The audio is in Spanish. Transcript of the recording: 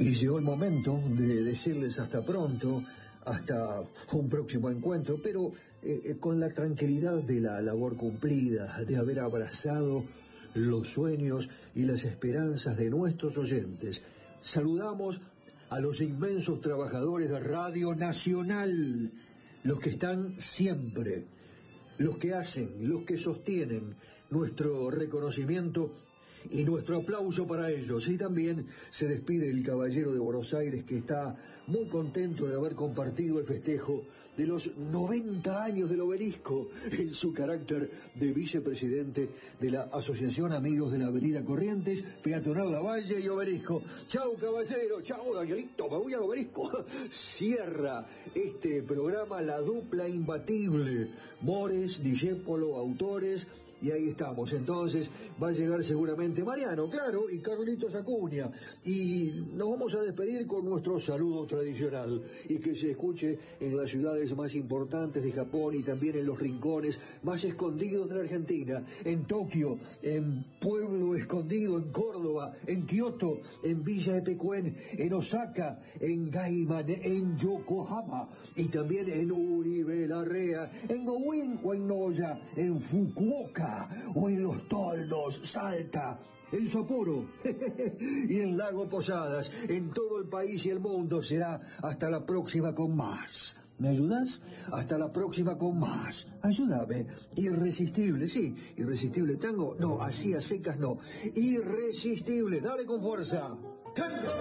Y llegó el momento de decirles hasta pronto, hasta un próximo encuentro, pero con la tranquilidad de la labor cumplida, de haber abrazado los sueños y las esperanzas de nuestros oyentes. Saludamos a los inmensos trabajadores de Radio Nacional, los que están siempre, los que hacen, los que sostienen nuestro reconocimiento y nuestro aplauso para ellos. Y también se despide el caballero de Buenos Aires, que está muy contento de haber compartido el festejo de los 90 años del Obelisco en su carácter de vicepresidente de la Asociación Amigos de la Avenida Corrientes, Peatonal Lavalle y Obelisco. Chau, caballero, chau, Danielito, me voy al Obelisco. Cierra este programa la dupla imbatible, Mores, Discépolo, autores. Y ahí estamos. Entonces va a llegar seguramente Mariano, claro, y Carlitos Acuña. Y nos vamos a despedir con nuestro saludo tradicional, y que se escuche en las ciudades más importantes de Japón y también en los rincones más escondidos de la Argentina. En Tokio, en Pueblo Escondido, en Córdoba, en Kioto, en Villa de Pecuén, en Osaka, en Gaiman, en Yokohama, y también en Uribe Larrea, en Gowin o en Noya, en Fukuoka, o en Los Toldos, Salta, en Sapporo y en Lago Posadas, en todo el país y el mundo. Será hasta la próxima con más. ¿Me ayudas? Hasta la próxima con más. Ayúdame. Irresistible, sí. Irresistible tango. No, así a secas no. Irresistible. Dale con fuerza. ¡Canta!